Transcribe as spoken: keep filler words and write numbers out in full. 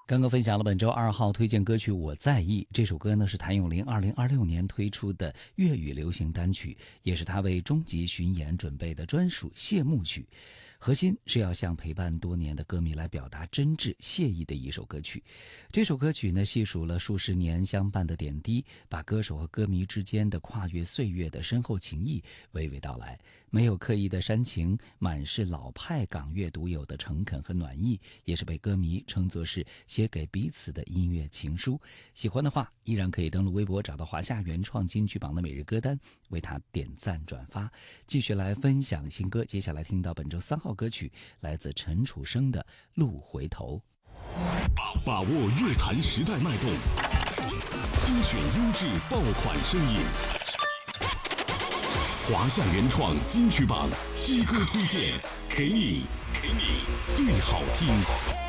刚刚分享了本周二号推荐歌曲《我在意》，这首歌呢是谭咏麟二零二六年推出的粤语流行单曲，也是他为终极巡演准备的专属谢幕曲。核心是要向陪伴多年的歌迷来表达真挚谢意的一首歌曲。这首歌曲呢细数了数十年相伴的点滴，把歌手和歌迷之间的跨越岁月的深厚情谊娓娓道来，没有刻意的煽情，满是老派港乐独有的诚恳和暖意，也是被歌迷称作是写给彼此的音乐情书。喜欢的话依然可以登录微博找到华夏原创金曲榜的每日歌单，为他点赞转发，继续来分享新歌。接下来听到本周三号歌曲，来自陈楚生的《路回头》。 把握乐坛时代脉动，精选优质爆款声音，华夏原创金曲榜新歌推荐，给你给你最好听。